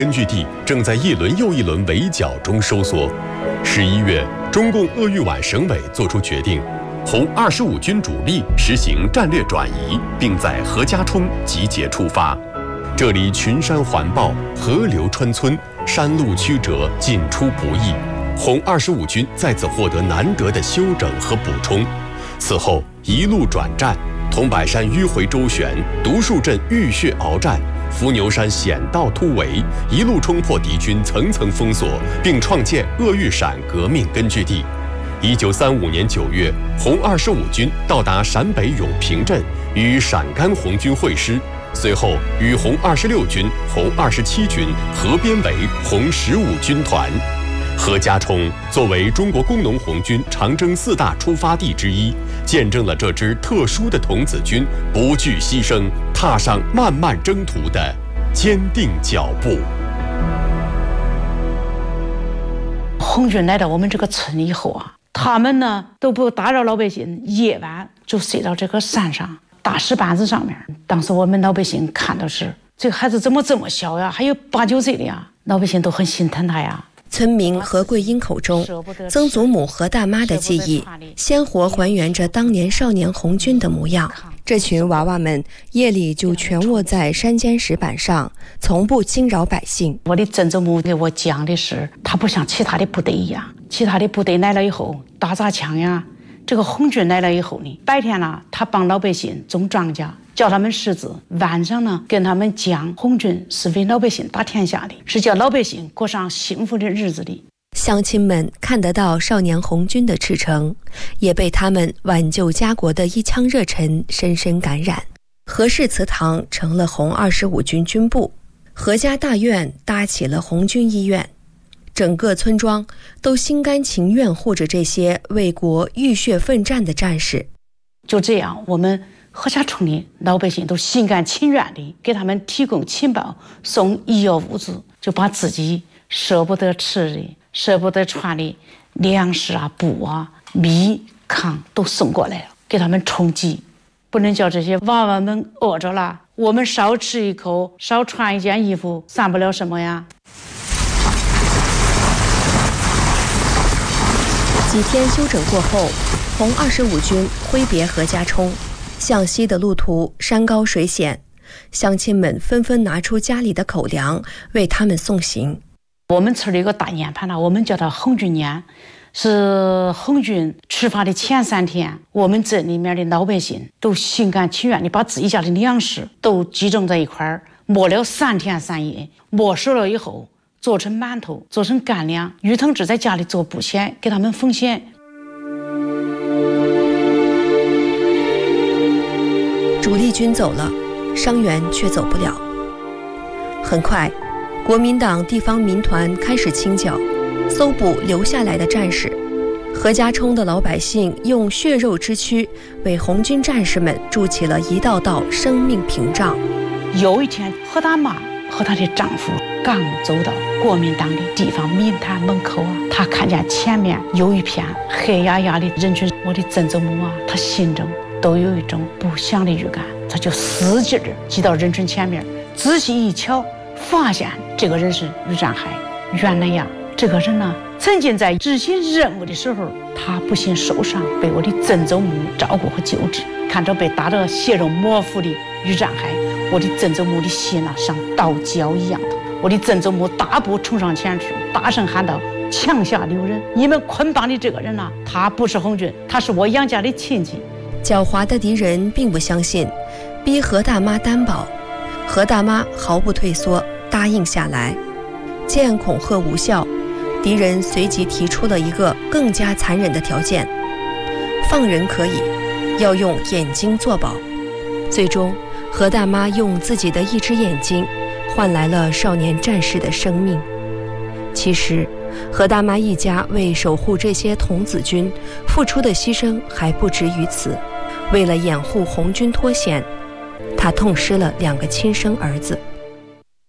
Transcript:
根据地正在一轮又一轮围剿中收缩。11月，中共鄂豫皖省委作出决定，红25军主力实行战略转移，并在何家冲集结出发。这里群山环抱，河流穿村，山路曲折，进出不易。红25军在此获得难得的休整和补充。此后一路转战，桐柏山迂回周旋，独树镇浴血鏖战，伏牛山险道突围，一路冲破敌军层层封锁，并创建鄂豫陕革命根据地。1935年9月，红25军到达陕北永平镇，与陕甘红军会师，随后与红26军、红27军合编为红15军团。何家冲作为中国工农红军长征4大出发地之一，见证了这支特殊的童子军不惧牺牲，踏上漫漫征途的坚定脚步。 红军来到我们这个村以后啊，他们呢都不打扰老百姓，夜晚就睡到这个山上大石板子上面。当时我们老百姓看到是这个孩子怎么这么小呀，还有8、9岁的呀，老百姓都很心疼他呀。 村民何桂英口中，曾祖母何大妈的记忆鲜活还原着当年少年红军的模样。这群娃娃们夜里就全卧在山间石板上，从不惊扰百姓。 我的曾祖母给我讲的是，他不像其他的部队一样，其他的部队来了以后打砸抢呀，这个红军来了以后呢，白天呢他帮老百姓种庄稼，教他们识字，晚上呢跟他们讲红军是为老百姓打天下的，是叫老百姓过上幸福的日子的。 乡亲们看得到少年红军的赤诚，也被他们挽救家国的一腔热忱深深感染。何氏祠堂成了红25军军部，何家大院搭起了红军医院，整个村庄都心甘情愿护着这些为国浴血奋战的战士。 就这样，我们何家村的老百姓都心甘情愿地给他们提供情报，送医药物资，就把自己舍不得吃的、舍不得穿的粮食啊、布啊、米、糠都送过来了，给他们充饥。不能叫这些娃娃们饿着了，我们少吃一口，少穿一件衣服，算不了什么呀。 几天休整过后，红25军挥别何家冲，向西的路途山高水险，乡亲们纷纷拿出家里的口粮为他们送行。 我们村里有个大年盘呢，我们叫它红军年，是红军出发的前3天，我们镇里面的老百姓都心甘情愿地把自己家的粮食都集中在一块儿，磨了3天3夜，磨熟了以后做成馒头，做成干粮，于同志在家里做布鞋给他们缝鞋。 主力军走了，伤员却走不了。很快，国民党地方民团开始清剿，搜捕留下来的战士。何家冲的老百姓用血肉之躯为红军战士们筑起了一道道生命屏障。 有一天，何大妈和她的丈夫刚走到国民党的地方民团门口啊，她看见前面有一片黑压压的人群，我的曾祖母啊，她心中都有一种不祥的预感，她就使劲地挤到人群前面，仔细一瞧，发现这个人是于占海。原来呀，这个人呢，曾经在执行任务的时候，他不幸受伤，被我的曾祖母照顾和救治。看着被打得血肉模糊的于占海，我的曾祖母的心啊，像刀绞一样的。我的曾祖母大步冲上前去，大声喊道：“枪下留人！你们捆绑的这个人啊，他不是红军，他是我杨家的亲戚。” 狡猾的敌人并不相信，逼何大妈担保。何大妈毫不退缩，答应下来。见恐吓无效，敌人随即提出了一个更加残忍的条件：放人可以，要用眼睛作保。最终，何大妈用自己的一只眼睛换来了少年战士的生命。其实，何大妈一家为守护这些童子军付出的牺牲还不止于此。为了掩护红军脱险，她痛失了2个亲生儿子。